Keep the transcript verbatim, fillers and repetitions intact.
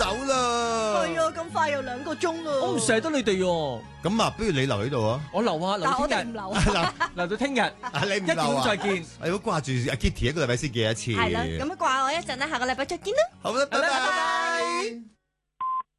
走啦。 係啊，咁快又兩個鐘啦。 我唔捨得你哋喎。 咁啊，不如你留喺度啊。 我留啊，留但係我到聽日， 哋唔留留留到聽日， 啊，你唔一點留啊？ 再見。 我好掛住阿 Kitty 一個禮拜先見一次。 係啦，咁掛我一陣啦，下個禮拜再見啦。 好啦，拜好啦拜拜拜。